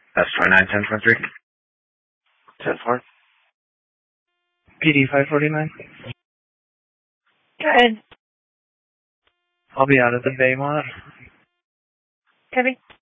That's 291023. 10-4. PD 549. Go ahead. I'll be out at the Baymont. Copy.